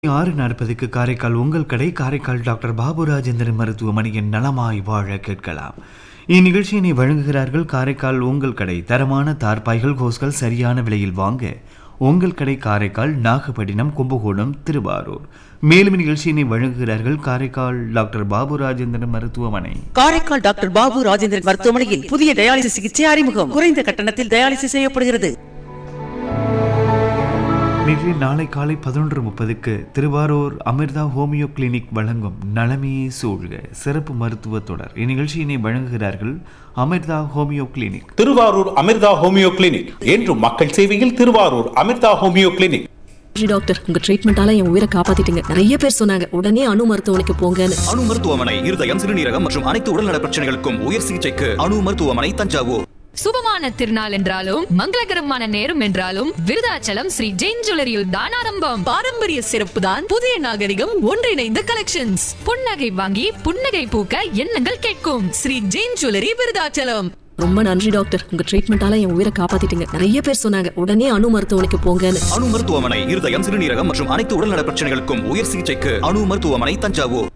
6:40க்கு காரைக்கால் உங்கள் கடை காரைக்கால் டாக்டர் பாபு ராஜேந்திரன் மருத்துவமனையின் நலமாய் வாழ கேட்கலாம். இந்நிகழ்ச்சியினை வழங்குகிறார்கள் காரைக்கால் உங்கள் கடை. தரமான தார்பாய்கள் ஹோஸ்கள் சரியான விலையில் வாங்க உங்கள் கடை காரைக்கால், நாகப்பட்டினம், கும்பகோணம், திருவாரூர். மேலும் நிகழ்ச்சியினை வழங்குகிறார்கள் காரைக்கால் டாக்டர் பாபு ராஜேந்திரன் மருத்துவமனை. காரைக்கால் டாக்டர் பாபு ராஜேந்திரன் மருத்துவமனையில் புதிய டயாலிசிஸ் சிகிச்சை அறிமுகம். குறைந்த கட்டணத்தில் டயாலிசிஸ் செய்யப்படுகிறது. நாளை காலை 11:30க்கு திருவாரூர் அமிர்தா ஹோமியோ கிளினிக் வழங்கும் நலமையே சூழ்க சிறப்பு மருத்துவ தொடர். இந்நிகழ்ச்சியினை வழங்குகிறார்கள் Amrita homeo clinic. Thiruvarur Amrita homeo clinic என்றும் மக்கள் சேவையில். Thiruvarur Amrita homeo clinic. Doctor, உங்க ட்ரீட்மெண்டால என் உயிரை காப்பாத்திட்டீங்க. நிறைய பேர் சொன்னாங்க உடனே அணு மருத்துவமனைக்கு போங்கன்னு. அணு மருத்துவமனை இருதயம், சிறுநீரகம் மற்றும் அனைத்து உடல்நல பிரச்சனைகளுக்கும் உயர் சிகிச்சைக்கு அணு மருத்துவமனை, தஞ்சாவூர். சுபமான திருநாள் என்றாலும் மங்களகரமான நேரம் என்றாலும் விருதாச்சலம் ஸ்ரீ ஜெயின் ஜுவல்லரியில் தான் ஆரம்பம். பாரம்பரிய சிறப்பு தான் புதிய நாகரிகம் ஒன்றிணைந்த கலெக்ஷன்ஸ். புன்னகை வாங்கி புன்னகை பூக்க எண்ணங்கள் கேட்கும் ஸ்ரீ ஜெயின் ஜுவல்லரி, விருதாச்சலம். ரொம்ப நன்றி டாக்டர், உங்க ட்ரீட்மெண்டால என் உயிரை காப்பாத்திட்டீங்க. நிறைய பேர் சொன்னாங்க உடனே அணு மருத்துவமனைக்கு போங்கன்னு. அணு மருத்துவமனை இருதயம், சிறுநீரகம் மற்றும் அனைத்து உடல்நல பிரச்சனைகளுக்கும் உயர் சிகிச்சைக்கு அணு மருத்துவமனை, தஞ்சாவூர்.